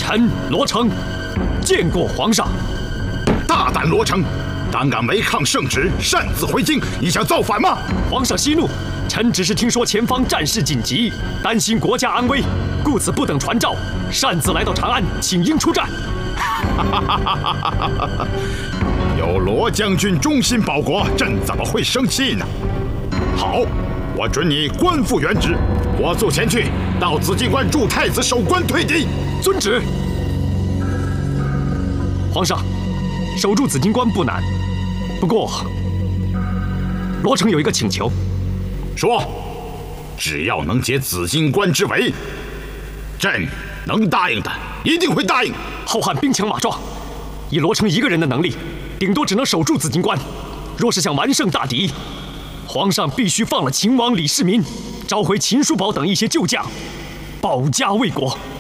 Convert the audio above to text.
臣罗成见过皇上。 大胆罗成，胆敢违抗圣旨，擅自回京，你想造反吗？ 皇上息怒，臣只是听说前方战事紧急，担心国家安危，故此不等传召，擅自来到长安，请缨出战。 有罗将军忠心保国，朕怎么会生气呢？好，我准你官复原职，火速前去，到紫禁关助太子守关退敌。 遵旨。皇上，守住紫禁关不难，不过罗成有一个请求。 说，只要能解紫禁关之围，朕能答应的一定会答应。 浩瀚兵强马壮，以罗成一个人的能力，顶多只能守住紫禁关。若是想完胜大敌，皇上必须放了秦王李世民，召回秦叔宝等一些旧将，保家卫国。